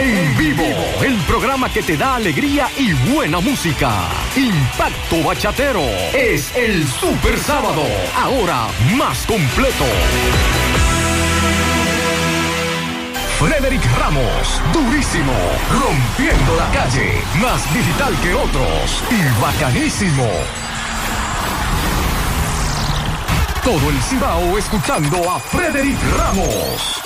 En vivo, el programa que te da alegría y buena música. Impacto Bachatero es el Super Sábado, ahora más completo. Frederick Ramos, durísimo, rompiendo la calle, más digital que otros y bacanísimo. Todo el Cibao escuchando a Frederick Ramos.